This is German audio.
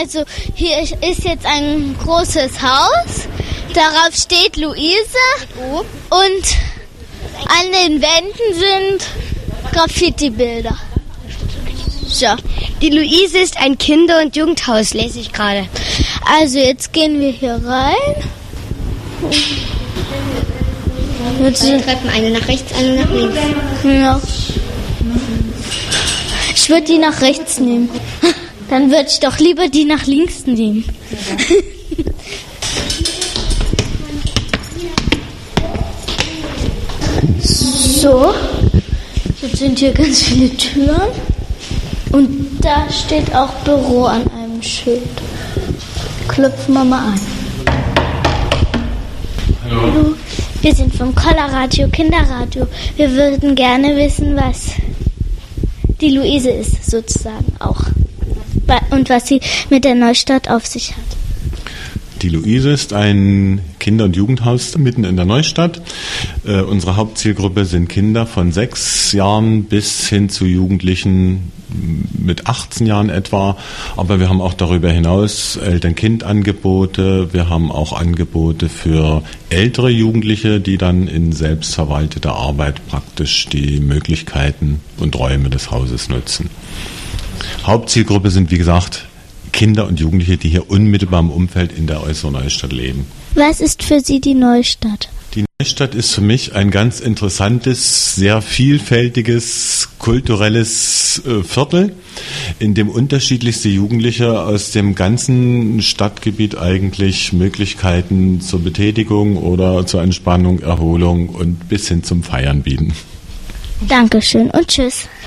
Also hier ist jetzt ein großes Haus, darauf steht Luise und an den Wänden sind Graffiti-Bilder. So. Die Luise ist ein Kinder- und Jugendhaus, lese ich gerade. Also jetzt gehen wir hier rein. Zwei Treppen, eine nach rechts, eine nach links. Ja. Ich würde die nach rechts nehmen. Dann würde ich doch lieber die nach links nehmen. So, jetzt sind hier ganz viele Türen und da steht auch Büro an einem Schild. Klopfen wir mal an. Hallo. Wir sind vom Color-Radio, Kinderradio. Wir würden gerne wissen, was die Luise ist, sozusagen auch. Und was sie mit der Neustadt auf sich hat. Die Luise ist ein Kinder- und Jugendhaus mitten in der Neustadt. Unsere Hauptzielgruppe sind Kinder von 6 Jahren bis hin zu Jugendlichen mit 18 Jahren etwa. Aber wir haben auch darüber hinaus Eltern-Kind-Angebote. Wir haben auch Angebote für ältere Jugendliche, die dann in selbstverwalteter Arbeit praktisch die Möglichkeiten und Räume des Hauses nutzen. Hauptzielgruppe sind, wie gesagt, Kinder und Jugendliche, die hier unmittelbar im Umfeld in der Äußeren Neustadt leben. Was ist für Sie die Neustadt? Die Neustadt ist für mich ein ganz interessantes, sehr vielfältiges, kulturelles Viertel, in dem unterschiedlichste Jugendliche aus dem ganzen Stadtgebiet eigentlich Möglichkeiten zur Betätigung oder zur Entspannung, Erholung und bis hin zum Feiern bieten. Dankeschön und tschüss.